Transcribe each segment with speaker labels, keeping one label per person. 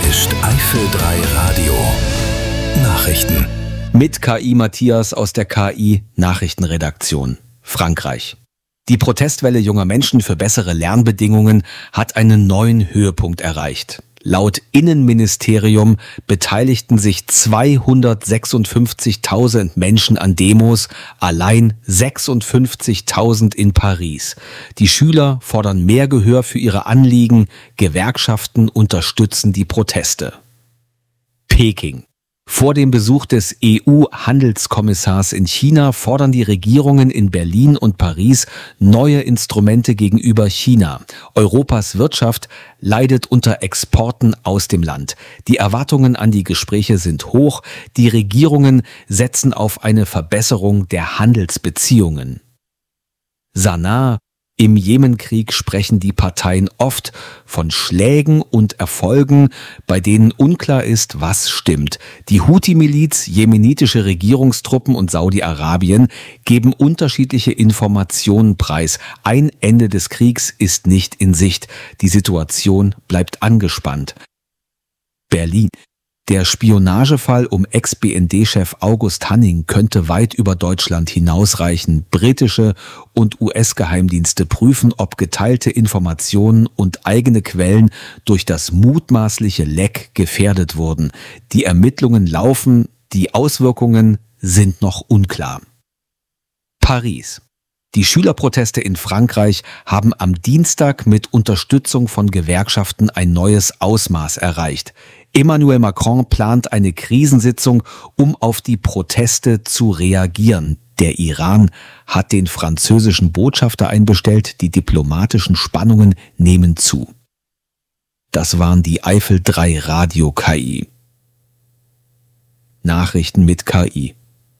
Speaker 1: ist Eifel 3 Radio. Nachrichten.
Speaker 2: Mit KI Matthias aus der KI Nachrichtenredaktion. Frankreich. Die Protestwelle junger Menschen für bessere Lernbedingungen hat einen neuen Höhepunkt erreicht. Laut Innenministerium beteiligten sich 256.000 Menschen an Demos, allein 56.000 in Paris. Die Schüler fordern mehr Gehör für ihre Anliegen, Gewerkschaften unterstützen die Proteste. Peking. Vor dem Besuch des EU-Handelskommissars in China fordern die Regierungen in Berlin und Paris neue Instrumente gegenüber China. Europas Wirtschaft leidet unter Exporten aus dem Land. Die Erwartungen an die Gespräche sind hoch. Die Regierungen setzen auf eine Verbesserung der Handelsbeziehungen. Sanaa. Im Jemenkrieg sprechen die Parteien oft von Schlägen und Erfolgen, bei denen unklar ist, was stimmt. Die Houthi-Miliz, jemenitische Regierungstruppen und Saudi-Arabien geben unterschiedliche Informationen preis. Ein Ende des Kriegs ist nicht in Sicht. Die Situation bleibt angespannt. Berlin. Der Spionagefall um Ex-BND-Chef August Hanning könnte weit über Deutschland hinausreichen. Britische und US-Geheimdienste prüfen, ob geteilte Informationen und eigene Quellen durch das mutmaßliche Leck gefährdet wurden. Die Ermittlungen laufen, die Auswirkungen sind noch unklar. Paris. Die Schülerproteste in Frankreich haben am Dienstag mit Unterstützung von Gewerkschaften ein neues Ausmaß erreicht. Emmanuel Macron plant eine Krisensitzung, um auf die Proteste zu reagieren. Der Iran hat den französischen Botschafter einbestellt, die diplomatischen Spannungen nehmen zu. Das waren die Eifel 3 Radio KI. Nachrichten mit KI.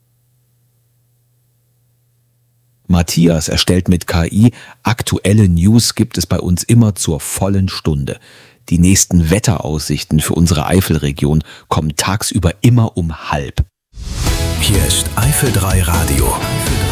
Speaker 2: Matthias erstellt mit KI. Aktuelle News gibt es bei uns immer zur vollen Stunde. Die nächsten Wetteraussichten für unsere Eifelregion kommen tagsüber immer um 12:30.
Speaker 1: Hier ist Eifel 3 Radio.